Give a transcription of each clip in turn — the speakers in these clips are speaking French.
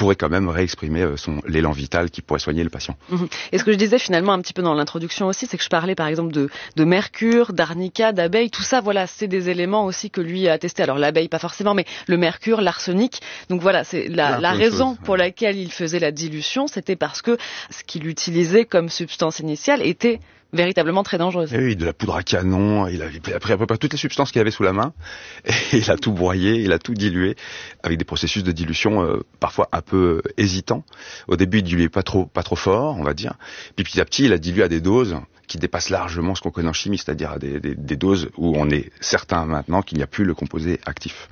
pourrait quand même réexprimer l'élan vital qui pourrait soigner le patient. Et ce que je disais finalement un petit peu dans l'introduction aussi, c'est que je parlais par exemple de mercure, d'arnica, d'abeille, tout ça, voilà, c'est des éléments aussi que lui a testé. Alors l'abeille pas forcément, mais le mercure, l'arsenic. Donc voilà, c'est la raison pour laquelle il faisait la dilution, c'était parce que ce qu'il utilisait comme substance initiale était véritablement très dangereuse. Et oui, de la poudre à canon, il avait pris à peu près toutes les substances qu'il avait sous la main, et il a tout broyé, il a tout dilué, avec des processus de dilution parfois un peu hésitants. Au début, il diluait pas trop fort, on va dire, puis petit à petit, il a dilué à des doses qui dépassent largement ce qu'on connaît en chimie, c'est-à-dire à des doses où on est certain maintenant qu'il n'y a plus le composé actif.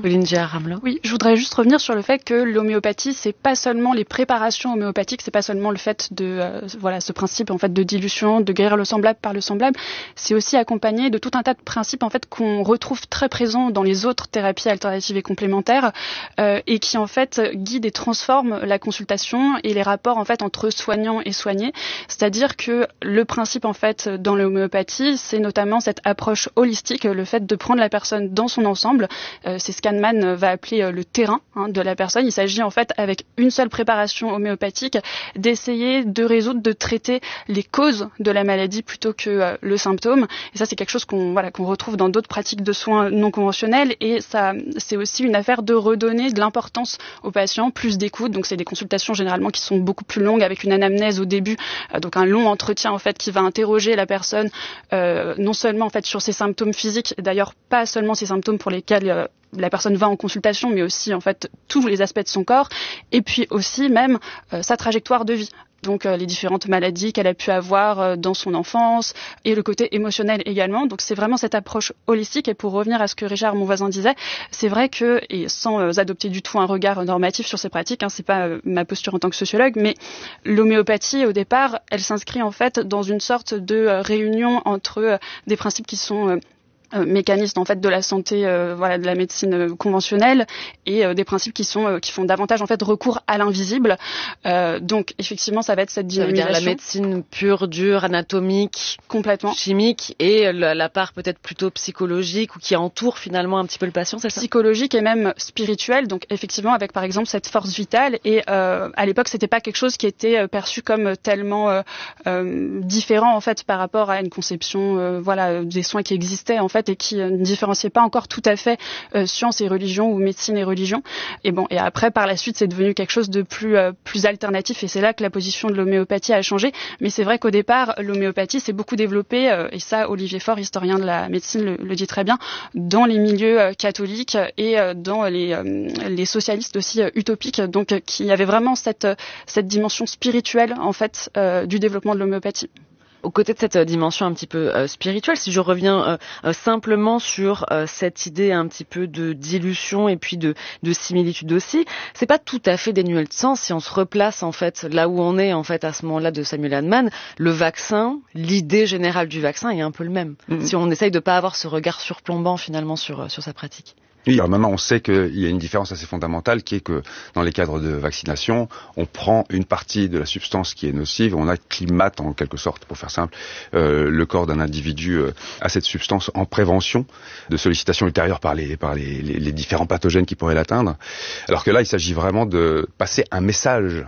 Oui, je voudrais juste revenir sur le fait que l'homéopathie, c'est pas seulement les préparations homéopathiques, c'est pas seulement le fait de ce principe en fait de dilution, de guérir le semblable par le semblable, c'est aussi accompagné de tout un tas de principes en fait qu'on retrouve très présents dans les autres thérapies alternatives et complémentaires et qui en fait guident et transforment la consultation et les rapports en fait entre soignants et soignés. C'est-à-dire que le principe en fait dans l'homéopathie, c'est notamment cette approche holistique, le fait de prendre la personne dans son ensemble. C'est ce Kahneman va appeler le terrain de la personne. Il s'agit en fait, avec une seule préparation homéopathique, d'essayer de résoudre, de traiter les causes de la maladie plutôt que le symptôme. Et ça, c'est quelque chose qu'on retrouve dans d'autres pratiques de soins non conventionnels. Et ça, c'est aussi une affaire de redonner de l'importance aux patients, plus d'écoute. Donc, c'est des consultations généralement qui sont beaucoup plus longues, avec une anamnèse au début, donc un long entretien en fait qui va interroger la personne non seulement en fait sur ses symptômes physiques, d'ailleurs pas seulement ces symptômes pour lesquels la personne va en consultation, mais aussi en fait tous les aspects de son corps, et puis aussi même sa trajectoire de vie. Donc les différentes maladies qu'elle a pu avoir dans son enfance et le côté émotionnel également. Donc c'est vraiment cette approche holistique. Et pour revenir à ce que Richard, mon voisin, disait, c'est vrai que, et sans adopter du tout un regard normatif sur ces pratiques, c'est pas ma posture en tant que sociologue, mais l'homéopathie au départ, elle s'inscrit en fait dans une sorte de réunion entre des principes qui sont mécanisme en fait de la santé, de la médecine conventionnelle, et des principes qui font davantage en fait recours à l'invisible. Donc effectivement, ça va être cette dynamisation. Ça veut dire la médecine pure, dure, anatomique, complètement chimique, et la part peut-être plutôt psychologique ou qui entoure finalement un petit peu le patient, c'est ça ? Psychologique et même spirituelle. Donc effectivement, avec par exemple cette force vitale. Et à l'époque, c'était pas quelque chose qui était perçu comme tellement différent en fait par rapport à une conception des soins qui existaient en fait, et qui ne différenciait pas encore tout à fait science et religion ou médecine et religion. Et après, par la suite, c'est devenu quelque chose de plus alternatif, et c'est là que la position de l'homéopathie a changé. Mais c'est vrai qu'au départ, l'homéopathie s'est beaucoup développée, et ça, Olivier Faure, historien de la médecine, le dit très bien, dans les milieux catholiques et dans les socialistes aussi utopiques, donc qui avaient vraiment cette dimension spirituelle en fait du développement de l'homéopathie. Aux côtés de cette dimension un petit peu spirituelle, si je reviens simplement sur cette idée un petit peu de dilution et puis de similitude aussi, c'est pas tout à fait dénué de sens si on se replace en fait là où on est en fait à ce moment-là de Samuel Hahnemann. Le vaccin, l'idée générale du vaccin est un peu le même. Si on essaye de pas avoir ce regard surplombant finalement sur sa pratique. Oui, alors maintenant on sait qu'il y a une différence assez fondamentale qui est que dans les cadres de vaccination, on prend une partie de la substance qui est nocive, on acclimate en quelque sorte, pour faire simple, le corps d'un individu à cette substance en prévention de sollicitation ultérieure par les différents pathogènes qui pourraient l'atteindre. Alors que là, il s'agit vraiment de passer un message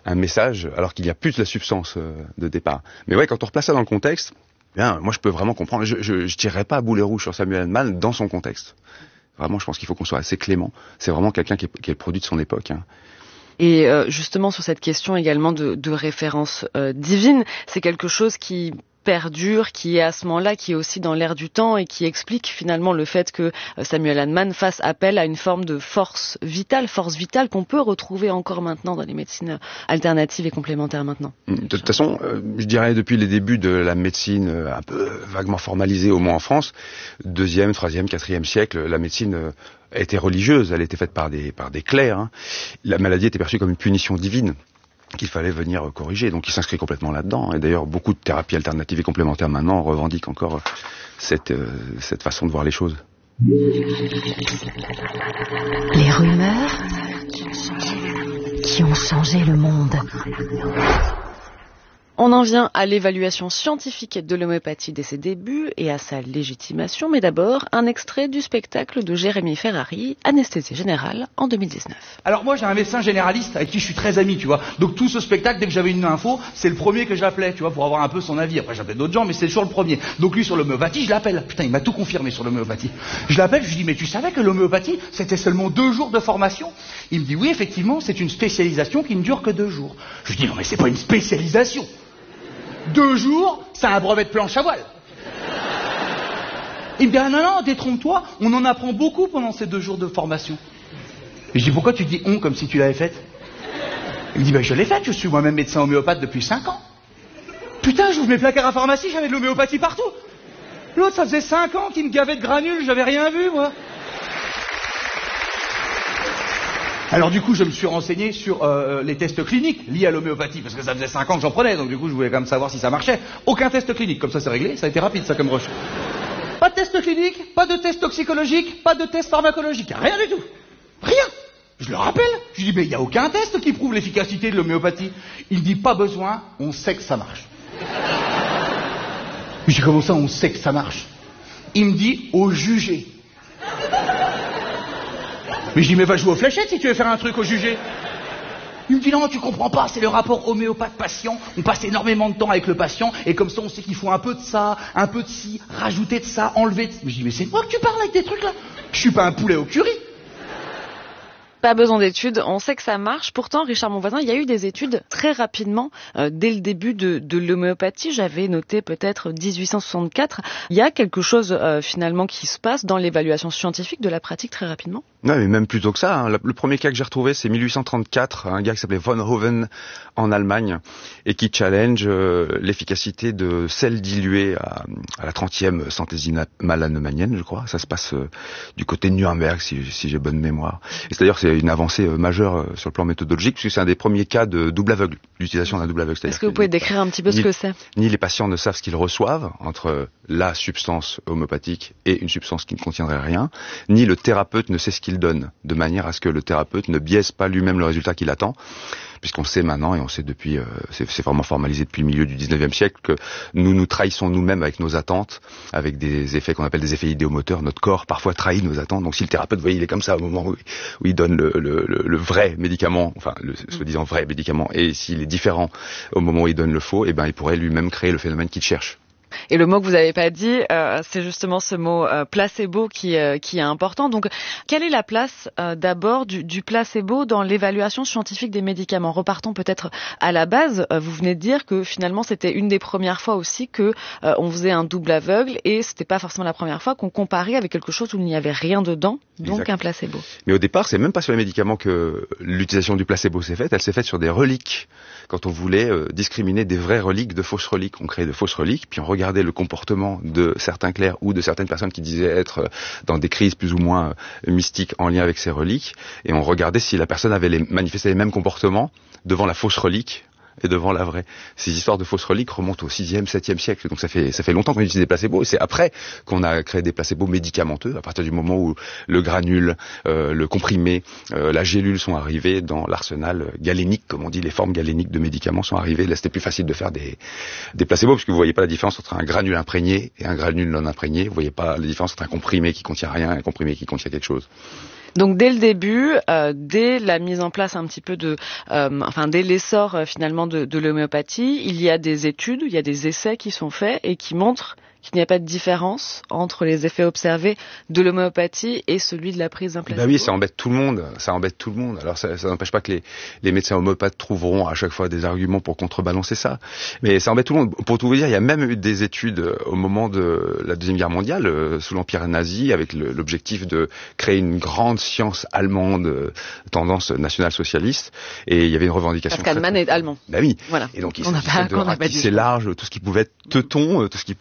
alors qu'il n'y a plus de la substance de départ. Mais ouais, quand on replace ça dans le contexte, bien, moi je peux vraiment comprendre. Je tirerais pas à boulet rouge sur Samuel Hahnemann dans son contexte. Vraiment, je pense qu'il faut qu'on soit assez clément. C'est vraiment quelqu'un qui est le produit de son époque. Et justement, sur cette question également de référence divine, c'est quelque chose qui perdure, qui est à ce moment-là, qui est aussi dans l'air du temps et qui explique finalement le fait que Samuel Hahnemann fasse appel à une forme de force vitale qu'on peut retrouver encore maintenant dans les médecines alternatives et complémentaires maintenant. De toute façon, je dirais depuis les débuts de la médecine un peu vaguement formalisée, au moins en France, 2e, 3e, 4e siècle, la médecine était religieuse, elle était faite par des clercs. La maladie était perçue comme une punition divine qu'il fallait venir corriger. Donc il s'inscrit complètement là-dedans. Et d'ailleurs, beaucoup de thérapies alternatives et complémentaires maintenant revendiquent encore cette façon de voir les choses. Les rumeurs qui ont changé le monde. On en vient à l'évaluation scientifique de l'homéopathie dès ses débuts et à sa légitimation, mais d'abord un extrait du spectacle de Jérémy Ferrari, Anesthésie générale, en 2019. Alors moi j'ai un médecin généraliste avec qui je suis très ami, tu vois. Donc tout ce spectacle, dès que j'avais une info, c'est le premier que j'appelais, tu vois, pour avoir un peu son avis. Après j'appelais d'autres gens, mais c'est toujours le premier. Donc lui sur l'homéopathie, je l'appelle. Putain, il m'a tout confirmé sur l'homéopathie. Je l'appelle, je lui dis, mais tu savais que l'homéopathie, c'était seulement 2 jours de formation? Il me dit, oui, effectivement, c'est une spécialisation qui ne dure que 2 jours. Je lui dis, non mais c'est pas une spécialisation. 2 jours, c'est un brevet de planche à voile. Il me dit, ah non, détrompe-toi, on en apprend beaucoup pendant ces 2 jours de formation. Et je dis, pourquoi tu dis on comme si tu l'avais faite? Il me dit, je l'ai faite, je suis moi-même médecin homéopathe depuis 5 ans. Putain, j'ouvre mes placards à pharmacie, j'avais de l'homéopathie partout. L'autre, ça faisait 5 ans qu'il me gavait de granules, j'avais rien vu, moi. Alors du coup, je me suis renseigné sur les tests cliniques liés à l'homéopathie, parce que ça faisait 5 ans que j'en prenais, donc du coup, je voulais quand même savoir si ça marchait. Aucun test clinique, comme ça c'est réglé, ça a été rapide, ça, comme recherche. Pas de test clinique, pas de test toxicologique, pas de test pharmacologique, rien du tout. Rien. Je le rappelle, je lui dis, mais il n'y a aucun test qui prouve l'efficacité de l'homéopathie. Il me dit, pas besoin, on sait que ça marche. Je dis, comment ça, on sait que ça marche? Il me dit, au jugé. Mais je dis, mais va jouer aux fléchettes si tu veux faire un truc au jugé. Il me dit, non, tu comprends pas, c'est le rapport homéopathe-patient. On passe énormément de temps avec le patient, et comme ça, on sait qu'il faut un peu de ça, un peu de ci, rajouter de ça, enlever de... Mais je dis, mais c'est moi que tu parles avec des trucs là? Je suis pas un poulet au curry. Pas besoin d'études, on sait que ça marche. Pourtant, Richard Monvoisin, il y a eu des études très rapidement, dès le début de l'homéopathie. J'avais noté peut-être 1864. Il y a quelque chose finalement qui se passe dans l'évaluation scientifique de la pratique très rapidement. Non, mais même plus tôt que ça. Hein. Le premier cas que j'ai retrouvé, c'est 1834, un gars qui s'appelait von Hoven en Allemagne et qui challenge l'efficacité de sel dilué à la 30e centésime hahnemannienne, je crois. Ça se passe du côté de Nuremberg, si j'ai bonne mémoire. Et c'est-à-dire c'est une avancée majeure sur le plan méthodologique, puisque c'est un des premiers cas de double aveugle, l'utilisation d'un double aveugle. Est-ce que vous pouvez décrire un petit peu ce que c'est? Ni les patients ne savent ce qu'ils reçoivent entre la substance homéopathique et une substance qui ne contiendrait rien, ni le thérapeute ne sait ce qu'il donne, de manière à ce que le thérapeute ne biaise pas lui-même le résultat qu'il attend, puisqu'on sait maintenant, et on sait depuis, c'est vraiment formalisé depuis le milieu du 19e siècle, que nous trahissons nous-mêmes avec nos attentes, avec des effets qu'on appelle des effets idéomoteurs. Notre corps parfois trahit nos attentes. Donc si le thérapeute, vous voyez, il est comme ça au moment où il donne le vrai médicament, enfin le soi-disant vrai médicament, et s'il est différent au moment où il donne le faux, eh ben il pourrait lui-même créer le phénomène qu'il cherche. Et le mot que vous n'avez pas dit, c'est justement ce mot placebo qui est important. Donc, quelle est la place d'abord du placebo dans l'évaluation scientifique des médicaments? Repartons peut-être à la base. Vous venez de dire que finalement, c'était une des premières fois aussi que on faisait un double aveugle, et c'était pas forcément la première fois qu'on comparait avec quelque chose où il n'y avait rien dedans, donc exact. Un placebo. Mais au départ, c'est même pas sur les médicaments que l'utilisation du placebo s'est faite. Elle s'est faite sur des reliques. Quand on voulait discriminer des vraies reliques de fausses reliques, on créait de fausses reliques, puis on regardait le comportement de certains clercs ou de certaines personnes qui disaient être dans des crises plus ou moins mystiques en lien avec ces reliques, et on regardait si la personne avait manifesté les mêmes comportements devant la fausse relique et devant la vraie. Ces histoires de fausses reliques remontent au 6e, 7e siècle, donc ça fait longtemps qu'on utilise des placebos, et c'est après qu'on a créé des placebos médicamenteux, à partir du moment où le granule, le comprimé, la gélule sont arrivés dans l'arsenal galénique, comme on dit, les formes galéniques de médicaments sont arrivées. Là, c'était plus facile de faire des placebos, parce que vous voyez pas la différence entre un granule imprégné et un granule non imprégné, vous voyez pas la différence entre un comprimé qui contient rien et un comprimé qui contient quelque chose. Donc dès le début, dès la mise en place un petit peu dès l'essor finalement de l'homéopathie, il y a des études, il y a des essais qui sont faits et qui montrent qu'il n'y a pas de différence entre les effets observés de l'homéopathie et celui de la prise d'un placebo. Ben oui, ça embête tout le monde. Alors ça n'empêche pas que les médecins homéopathes trouveront à chaque fois des arguments pour contrebalancer ça. Mais ça embête tout le monde. Pour tout vous dire, il y a même eu des études au moment de la Deuxième Guerre mondiale, sous l'Empire nazi, avec l'objectif de créer une grande science allemande, tendance nationale-socialiste. Et il y avait une revendication. Parce qu'Allemagne est allemand. Ben oui. Voilà. Et donc il s'agissait de ratisser large tout ce qui pouvait être teuton, tout ce qui pouvait être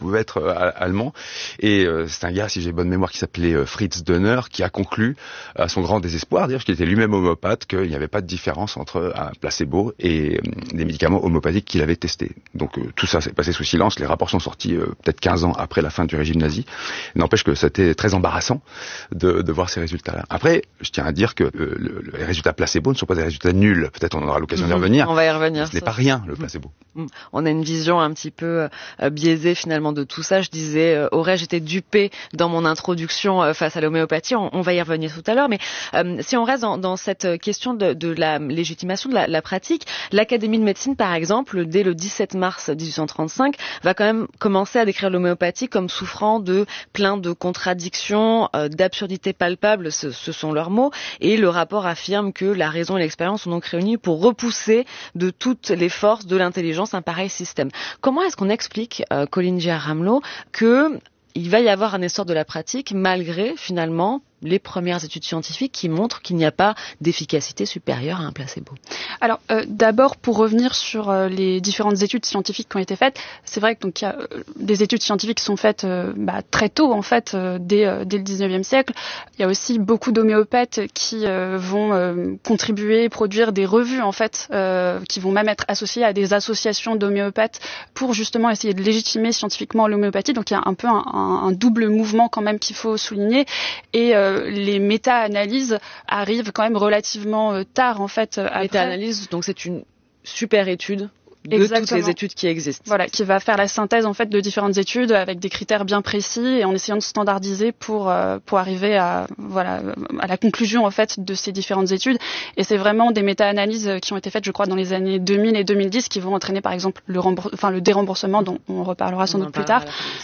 allemand. Et c'est un gars, si j'ai bonne mémoire, qui s'appelait Fritz Dönner, qui a conclu, à son grand désespoir, d'ailleurs, qu'il était lui-même homéopathe, qu'il n'y avait pas de différence entre un placebo et des médicaments homméopathiques qu'il avait testés. Donc tout ça s'est passé sous silence. Les rapports sont sortis peut-être 15 ans après la fin du régime nazi. N'empêche que c'était très embarrassant de voir ces résultats-là. Après, je tiens à dire que les résultats placebo ne sont pas des résultats nuls. Peut-être on aura l'occasion d'y revenir. On va y revenir. Ce n'est pas rien, le placebo. On a une vision un petit peu biaisée finalement de tout ça. Je disais, aurais-je été dupée dans mon introduction face à l'homéopathie. On va y revenir tout à l'heure. Mais si on reste dans cette question de la légitimation de la pratique, l'Académie de médecine, par exemple, dès le 17 mars 1835, va quand même commencer à décrire l'homéopathie comme souffrant de plein de contradictions, d'absurdités palpables, ce sont leurs mots. Et le rapport affirme que la raison et l'expérience sont donc réunies pour repousser de toutes les forces de l'intelligence un pareil système. Comment est-ce qu'on explique, Colin J. Ramelot, qu'il va y avoir un essor de la pratique malgré finalement les premières études scientifiques qui montrent qu'il n'y a pas d'efficacité supérieure à un placebo? Alors, d'abord, pour revenir sur les différentes études scientifiques qui ont été faites, c'est vrai que donc il y a des études scientifiques qui sont faites très tôt, en fait, dès le 19e siècle. Il y a aussi beaucoup d'homéopathes qui vont contribuer, produire des revues, en fait, qui vont même être associées à des associations d'homéopathes pour justement essayer de légitimer scientifiquement l'homéopathie. Donc, il y a un peu un double mouvement quand même qu'il faut souligner. Et les méta-analyses arrivent quand même relativement tard, en fait. Méta-analyse, donc c'est une super étude de Exactement. toutes les études qui existent. Voilà, qui va faire la synthèse en fait de différentes études avec des critères bien précis et en essayant de standardiser pour arriver à la conclusion en fait de ces différentes études. Et c'est vraiment des méta-analyses qui ont été faites, je crois, dans les années 2000 et 2010 qui vont entraîner par exemple le déremboursement dont on reparlera sans doute plus tard.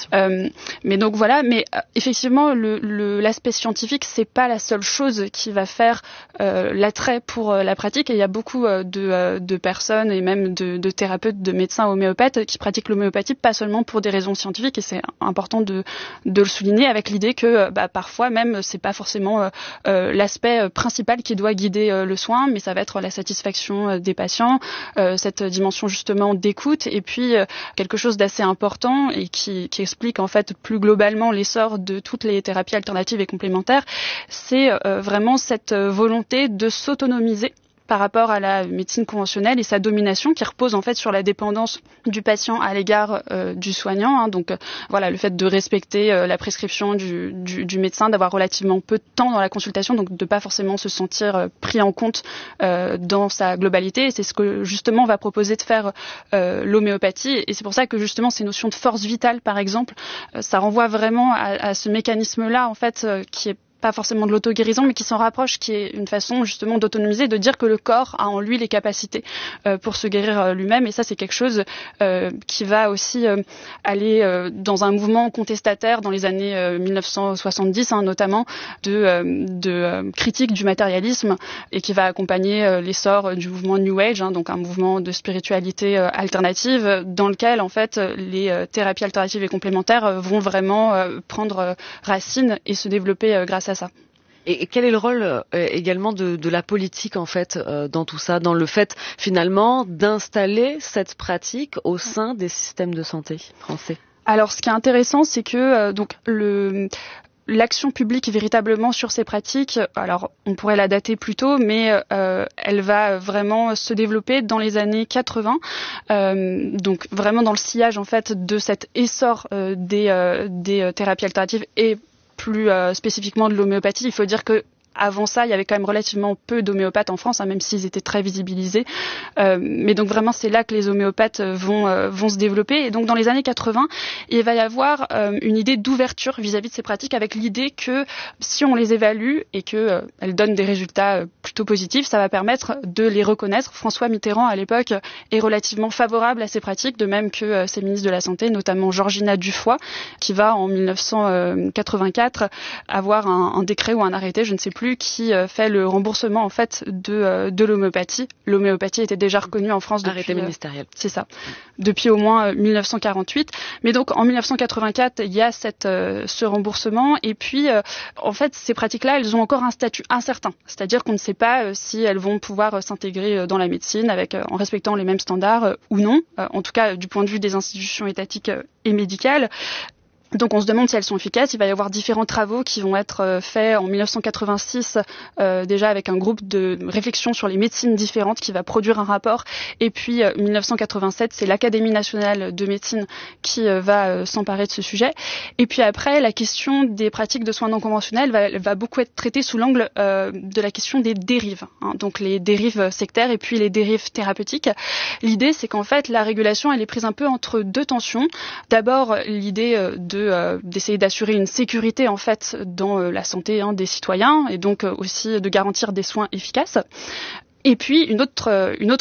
Mais donc voilà, mais effectivement l'aspect scientifique c'est pas la seule chose qui va faire l'attrait pour la pratique et il y a beaucoup de personnes et même de thérapeutes, de médecins homéopathes qui pratiquent l'homéopathie pas seulement pour des raisons scientifiques et c'est important de le souligner avec l'idée que parfois même c'est pas forcément l'aspect principal qui doit guider le soin mais ça va être la satisfaction des patients, cette dimension justement d'écoute et puis quelque chose d'assez important et qui explique en fait plus globalement l'essor de toutes les thérapies alternatives et complémentaires, c'est vraiment cette volonté de s'autonomiser par rapport à la médecine conventionnelle et sa domination qui repose en fait sur la dépendance du patient à l'égard du soignant. Donc voilà, le fait de respecter la prescription du médecin, d'avoir relativement peu de temps dans la consultation, donc de pas forcément se sentir pris en compte dans sa globalité. Et c'est ce que justement va proposer de faire l'homéopathie. Et c'est pour ça que justement ces notions de force vitale, par exemple, ça renvoie vraiment à ce mécanisme-là en fait qui est pas forcément de l'auto-guérison, mais qui s'en rapproche, qui est une façon justement d'autonomiser, de dire que le corps a en lui les capacités pour se guérir lui-même. Et ça, c'est quelque chose qui va aussi aller dans un mouvement contestataire dans les années 1970, notamment de critique du matérialisme, et qui va accompagner l'essor du mouvement New Age, donc un mouvement de spiritualité alternative, dans lequel en fait les thérapies alternatives et complémentaires vont vraiment prendre racine et se développer grâce à ça. Et quel est le rôle également de la politique en fait dans tout ça, dans le fait finalement d'installer cette pratique au sein des systèmes de santé français? Alors, ce qui est intéressant, c'est que l'action publique véritablement sur ces pratiques, alors on pourrait la dater plus tôt, mais elle va vraiment se développer dans les années 80, donc vraiment dans le sillage en fait de cet essor des thérapies alternatives et plus spécifiquement de l'homéopathie. Il faut dire que avant ça, il y avait quand même relativement peu d'homéopathes en France, même s'ils étaient très visibilisés. Mais donc vraiment, c'est là que les homéopathes vont se développer. Et donc dans les années 80, il va y avoir une idée d'ouverture vis-à-vis de ces pratiques, avec l'idée que si on les évalue et que elles donnent des résultats plutôt positifs, ça va permettre de les reconnaître. François Mitterrand, à l'époque, est relativement favorable à ces pratiques, de même que ses ministres de la Santé, notamment Georgina Dufoy, qui va en 1984 avoir un décret ou un arrêté, je ne sais plus, qui fait le remboursement en fait de l'homéopathie. L'homéopathie était déjà reconnue en France depuis arrêté ministériel. C'est ça. Depuis au moins 1948. Mais donc en 1984, il y a ce remboursement et puis en fait ces pratiques-là, elles ont encore un statut incertain. C'est-à-dire qu'on ne sait pas si elles vont pouvoir s'intégrer dans la médecine en respectant les mêmes standards ou non. En tout cas, du point de vue des institutions étatiques et médicales. Donc on se demande si elles sont efficaces. Il va y avoir différents travaux qui vont être faits en 1986 déjà avec un groupe de réflexion sur les médecines différentes qui va produire un rapport. Et puis 1987, c'est l'Académie nationale de médecine qui va s'emparer de ce sujet. Et puis après, la question des pratiques de soins non conventionnels va beaucoup être traitée sous l'angle de la question des dérives. Donc les dérives sectaires et puis les dérives thérapeutiques. L'idée, c'est qu'en fait, la régulation, elle est prise un peu entre deux tensions. D'abord, l'idée d'essayer d'assurer une sécurité en fait dans la santé des citoyens et donc aussi de garantir des soins efficaces. Et puis une autre